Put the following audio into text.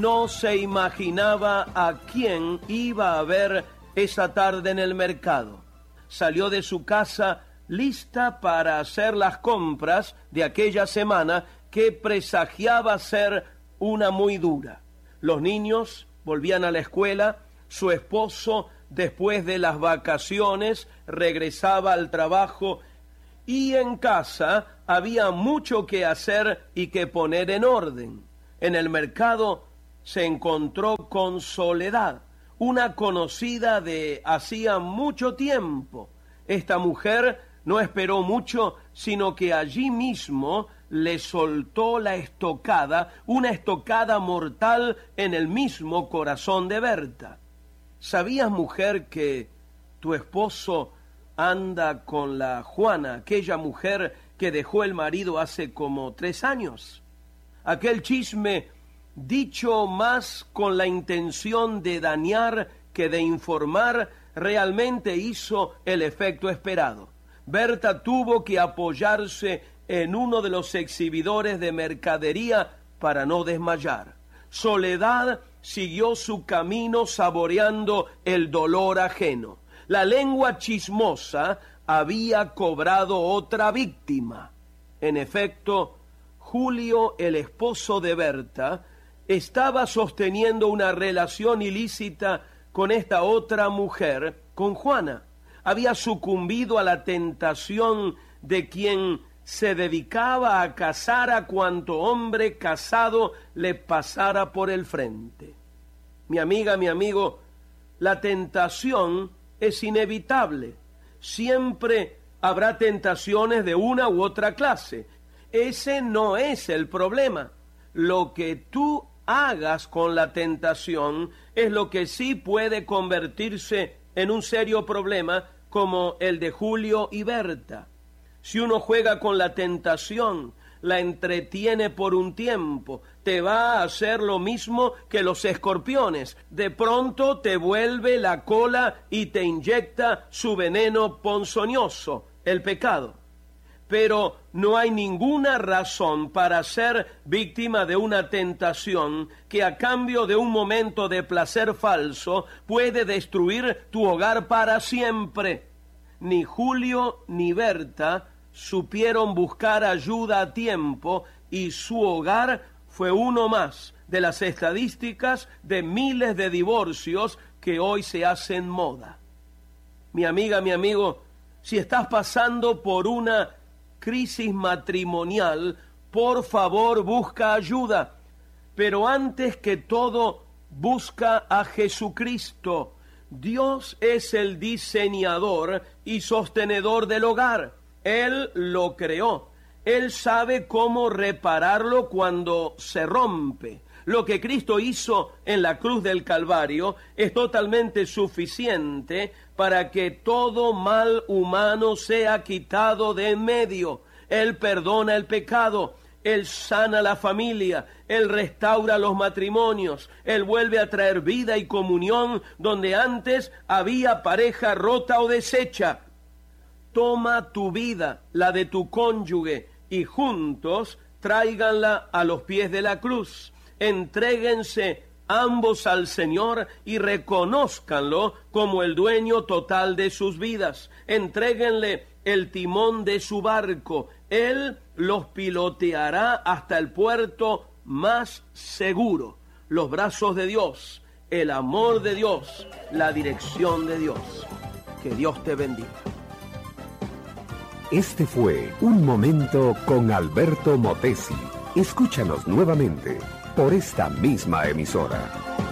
No se imaginaba a quién iba a ver esa tarde en el mercado. Salió de su casa lista para hacer las compras de aquella semana que presagiaba ser una muy dura. Los niños volvían a la escuela, su esposo, después de las vacaciones, regresaba al trabajo y en casa había mucho que hacer y que poner en orden. En el mercado se encontró con Soledad, una conocida de hacía mucho tiempo. Esta mujer no esperó mucho, sino que allí mismo le soltó la estocada, una estocada mortal en el mismo corazón de Berta. ¿Sabías, mujer, que tu esposo anda con la Juana, aquella mujer que dejó el marido hace como 3 años? Aquel chisme, dicho más con la intención de dañar que de informar, realmente hizo el efecto esperado. Berta tuvo que apoyarse en uno de los exhibidores de mercadería para no desmayar. Soledad siguió su camino saboreando el dolor ajeno. La lengua chismosa había cobrado otra víctima. En efecto, Julio, el esposo de Berta, estaba sosteniendo una relación ilícita con esta otra mujer, con Juana. Había sucumbido a la tentación de quien se dedicaba a casar a cuanto hombre casado le pasara por el frente. Mi amiga, mi amigo, la tentación es inevitable. Siempre habrá tentaciones de una u otra clase. Ese no es el problema. Lo que tú hagas con la tentación es lo que sí puede convertirse en un serio problema, como el de Julio y Berta. Si uno juega con la tentación, la entretiene por un tiempo, te va a hacer lo mismo que los escorpiones. De pronto te vuelve la cola y te inyecta su veneno ponzoñoso, el pecado. Pero no hay ninguna razón para ser víctima de una tentación que a cambio de un momento de placer falso puede destruir tu hogar para siempre. Ni Julio ni Berta supieron buscar ayuda a tiempo y su hogar fue uno más de las estadísticas de miles de divorcios que hoy se hacen moda. Mi amiga, mi amigo, si estás pasando por una crisis matrimonial, por favor busca ayuda, pero antes que todo busca a Jesucristo. Dios es el diseñador y sostenedor del hogar. Él lo creó. Él sabe cómo repararlo cuando se rompe. Lo que Cristo hizo en la cruz del Calvario es totalmente suficiente para que todo mal humano sea quitado de en medio. Él perdona el pecado, Él sana la familia, Él restaura los matrimonios, Él vuelve a traer vida y comunión donde antes había pareja rota o deshecha. Toma tu vida, la de tu cónyuge, y juntos tráiganla a los pies de la cruz. Entréguense ambos al Señor y reconózcanlo como el dueño total de sus vidas. Entréguenle el timón de su barco. Él los piloteará hasta el puerto más seguro. Los brazos de Dios, el amor de Dios, la dirección de Dios. Que Dios te bendiga. Este fue Un Momento con Alberto Motesi. Escúchanos nuevamente por esta misma emisora.